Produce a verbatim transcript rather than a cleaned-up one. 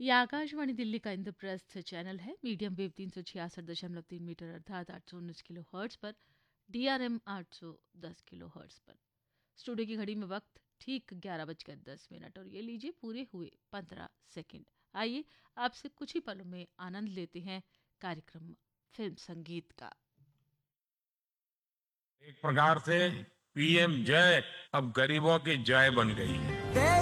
ये आकाशवाणी दिल्ली का इंद्रप्रस्थ चैनल है। मीडियम वेव तीन सौ छियासठ दशमलव तीन मीटर अर्थात आठ सौ उन्नीस किलो हर्ट्स पर, डीआरएम आठ सौ दस किलो हर्ट्स पर। स्टूडियो की घड़ी में वक्त ठीक ग्यारह बजकर दस मिनट और ये लीजिए पूरे हुए पंद्रह सेकंड। आइए आपसे कुछ ही पलों में आनंद लेते हैं कार्यक्रम फिल्म संगीत का। एक प्रकार से पीएम जय अब गरीबों की जय बन गई है।